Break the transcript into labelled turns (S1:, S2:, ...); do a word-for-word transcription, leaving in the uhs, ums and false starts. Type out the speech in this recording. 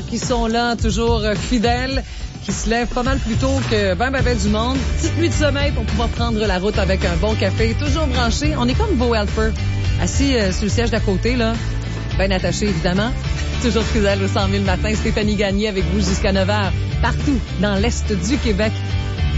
S1: qui sont là, toujours fidèles, qui se lèvent pas mal plus tôt que ben ben ben du monde. Petite nuit de sommeil pour pouvoir prendre la route avec un bon café, toujours branché. On est comme Beau Helper, assis euh, sur le siège d'à côté, là, bien attaché évidemment. Toujours fidèle au cent mille matin. Stéphanie Gagné avec vous jusqu'à neuf heures, partout dans l'Est du Québec.